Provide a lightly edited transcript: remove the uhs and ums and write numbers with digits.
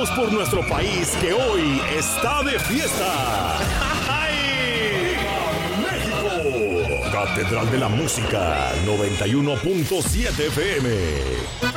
brindamos por nuestro país que hoy está de fiesta. ¡México! Catedral de la Música, 91.7 FM.